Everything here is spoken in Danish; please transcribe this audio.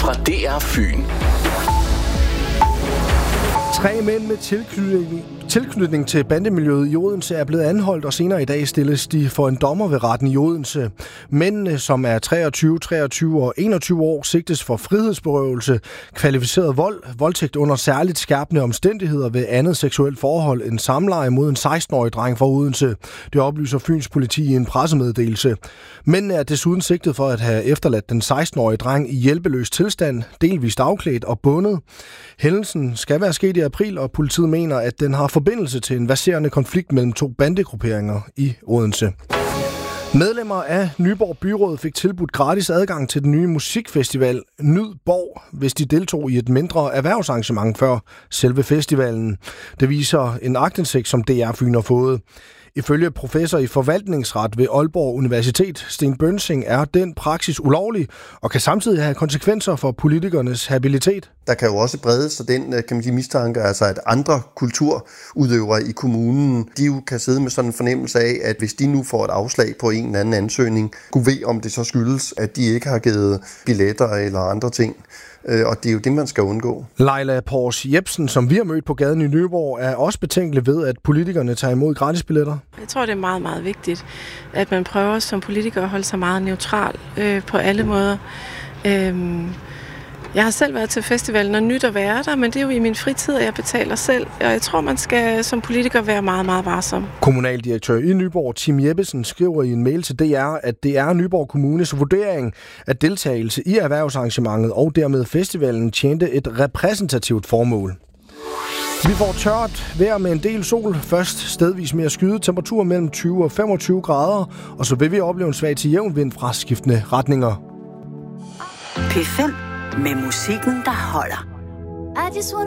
fra DR Fyn. 3 mænd med tilknytning til bandemiljøet i Odense er blevet anholdt, og senere i dag stilles de for en dommer ved retten i Odense. Mændene, som er 23, 23 og 21 år, sigtes for frihedsberøvelse, kvalificeret vold, voldtægt under særligt skærpende omstændigheder ved andet seksuelt forhold end samleje mod en 16-årig dreng fra Odense. Det oplyser Fyns politi i en pressemeddelelse. Mændene er desuden sigtet for at have efterladt den 16-årige dreng i hjælpeløs tilstand, delvist afklædt og bundet. Hændelsen skal være sket i april, og politiet mener, at den har forbindelse til en verserende konflikt mellem 2 bandegrupperinger i Odense. Medlemmer af Nyborg Byråd fik tilbudt gratis adgang til den nye musikfestival Nyd Borg, hvis de deltog i et mindre erhvervsarrangement før selve festivalen. Det viser en aktindsigt, som DR Fyn har fået. Ifølge professor i forvaltningsret ved Aalborg Universitet, Sten Bønsing, er den praksis ulovlig og kan samtidig have konsekvenser for politikernes habilitet. Der kan jo også brede sig den, kan man sige, mistanke, altså at andre kulturudøvere i kommunen, de jo kan sidde med sådan en fornemmelse af, at hvis de nu får et afslag på en eller anden ansøgning, kunne ved om det så skyldes, at de ikke har givet billetter eller andre ting. Og det er jo det, man skal undgå. Leila Pors Jebsen, som vi har mødt på gaden i Nyborg, er også betænkelig ved, at politikerne tager imod gratisbilletter. Jeg tror, det er meget, meget vigtigt, at man prøver som politiker at holde sig meget neutral på alle måder. Jeg har selv været til festivalen og nyt at være der, men det er jo i min fritid, at jeg betaler selv. Og jeg tror, man skal som politiker være meget, meget varsom. Kommunaldirektør i Nyborg, Tim Jeppesen, skriver i en mail til DR, at det er Nyborg Kommunes vurdering, at deltagelse i erhvervsarrangementet og dermed festivalen tjente et repræsentativt formål. Vi får tørt vejr med en del sol. Først stedvis mere skyde, temperatur mellem 20 og 25 grader. Og så vil vi opleve en svag til jævn vind fra skiftende retninger. P5 med musikken, der holder.